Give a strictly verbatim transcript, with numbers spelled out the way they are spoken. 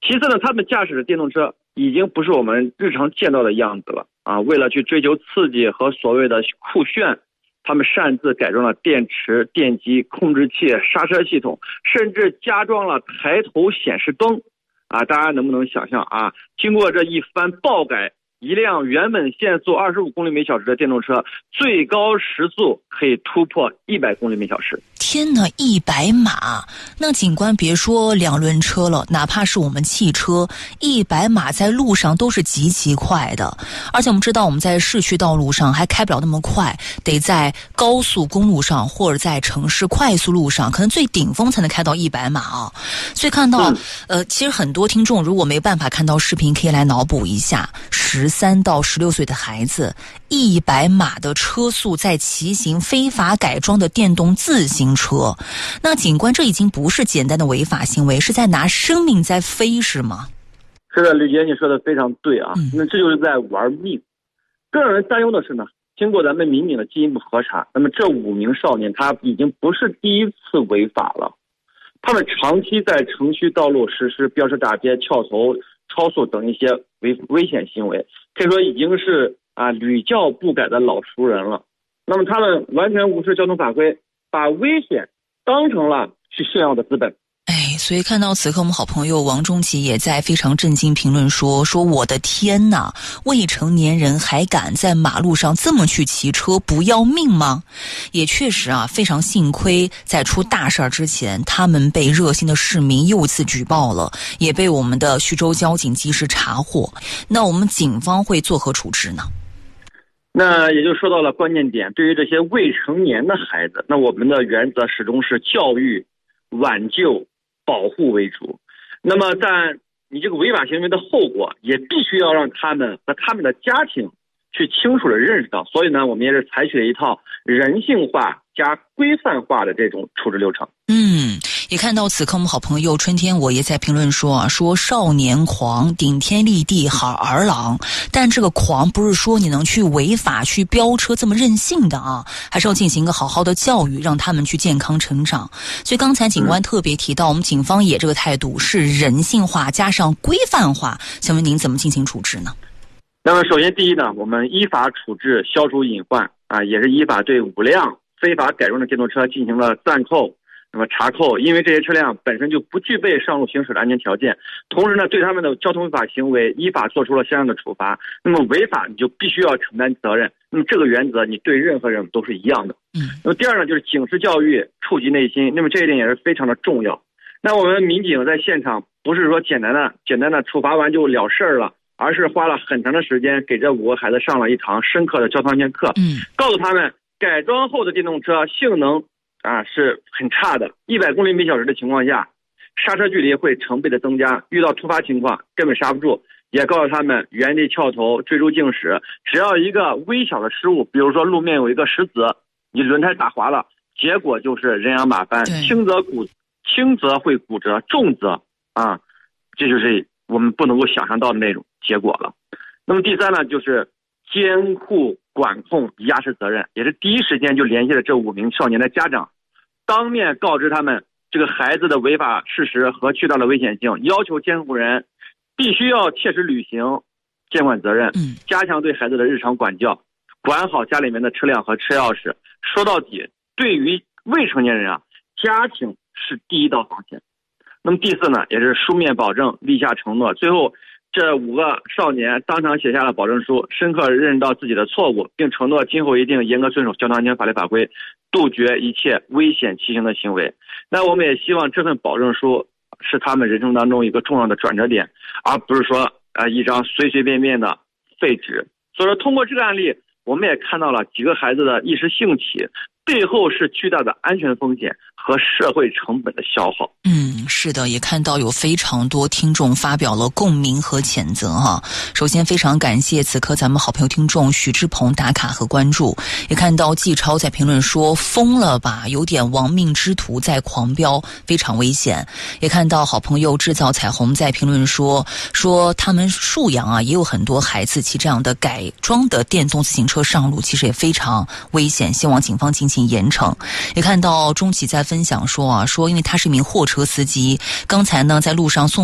其次呢，他们驾驶的电动车已经不是我们日常见到的样子了啊！为了去追求刺激和所谓的酷炫，他们擅自改装了电池、电机、控制器、刹车系统，甚至加装了抬头显示灯啊！大家能不能想象啊？经过这一番爆改，一辆原本限速二十五公里每小时的电动车，最高时速可以突破一百公里每小时。 天哪，一百码！那警官别说两轮车了，哪怕是我们汽车，一百码在路上都是极其快的。而且我们知道，我们在市区道路上还开不了那么快，得在高速公路上或者在城市快速路上，可能最顶峰才能开到一百码啊。所以看到，嗯、呃，其实很多听众如果没办法看到视频，可以来脑补一下：十三到十六岁的孩子，一百码的车速在骑行非法改装的电动自行车。那警官，这已经不是简单的违法行为，是在拿生命在飞，是吗？ 是的，吕杰，你说的非常对啊，嗯、那这就是在玩命。更让人担忧的是呢，经过咱们民警的进一步核查，那么这五名少年他已经不是第一次违法了，他们长期在城区道路实施飙车炸街、翘头、超速等一些危危险行为，可以说已经是啊屡教不改的老熟人了。那么他们完全无视交通法规，把危险当成了去炫耀的资本。 哎，所以看到此刻我们好朋友王中奇也在非常震惊评论说说我的天哪，未成年人还敢在马路上这么去骑车，不要命吗？也确实啊，非常幸亏在出大事之前，他们被热心的市民又一次举报了，也被我们的徐州交警及时查获。那我们警方会作何处置呢？ 那也就说到了关键点，对于这些未成年的孩子，那我们的原则始终是教育、挽救、保护为主。那么在你这个违法行为的后果，也必须要让他们和他们的家庭去清楚地认识到。所以呢，我们也是采取了一套人性化加规范化的这种处置流程。 嗯，也看到此刻我们好朋友春天我也在评论说啊，说少年狂顶天立地好儿郎，但这个狂不是说你能去违法去飙车这么任性的啊，还是要进行一个好好的教育，让他们去健康成长。所以刚才警官特别提到，我们警方也这个态度是人性化加上规范化，想问您怎么进行处置呢？ 那么首先第一呢，我们依法处置消除隐患啊，也是依法对五辆非法改装的电动车进行了暂扣。那么查扣，因为这些车辆本身就不具备上路行驶的安全条件，同时呢，对他们的交通违法行为依法做出了相应的处罚。那么违法你就必须要承担责任。那么这个原则你对任何人都是一样的。嗯。那么第二呢，就是警示教育，触及内心。那么这一点也是非常的重要。那我们民警在现场不是说简单的简单的处罚完就了事儿了，而是花了很长的时间给这五个孩子上了一堂深刻的交通安全课。嗯。告诉他们改装后的电动车性能啊，是很差的，一百公里每小时的情况下，刹车距离会成倍的增加，遇到突发情况根本刹不住。也告诉他们原地翘头、追逐竞驶，只要一个微小的失误，比如说路面有一个石子，你轮胎打滑了，结果就是人仰马翻，轻则骨，轻则会骨折，重则啊，这就是我们不能够想象到的那种结果了。那么第三呢，就是监护、管控、压实责任，也是第一时间就联系了这五名少年的家长，当面告知他们这个孩子的违法事实和巨大的危险性，要求监护人必须要切实履行监管责任，加强对孩子的日常管教，管好家里面的车辆和车钥匙。说到底，对于未成年人啊，家庭是第一道防线。那么第四呢，也是书面保证，立下承诺。最后这五个少年当场写下了保证书，深刻认识到自己的错误，并承诺今后一定严格遵守交通安全法律法规，杜绝一切危险骑行的行为。那我们也希望这份保证书是他们人生当中一个重要的转折点，而不是说呃一张随随便便的废纸。所以说通过这个案例，我们也看到了几个孩子的一时兴起背后是巨大的安全风险和社会成本的消耗。 嗯，是的，也看到有非常多听众发表了共鸣和谴责哈。首先非常感谢此刻咱们好朋友听众许志鹏打卡和关注，也看到季超在评论说疯了吧，有点亡命之徒在狂飙，非常危险。也看到好朋友制造彩虹在评论说说他们沭阳啊也有很多孩子骑这样的改装的电动自行车上路，其实也非常危险，希望警方进行严惩。也看到钟启在分享说啊，说因为他是一名货车司机，刚才呢在路上送